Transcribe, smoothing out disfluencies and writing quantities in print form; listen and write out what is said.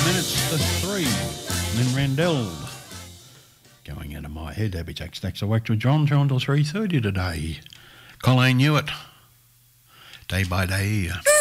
minutes to 3. Lynn Randell going into my head. Abby Jack Stacks. I worked with John till 3:30 today. Colleen Hewitt, Day by Day.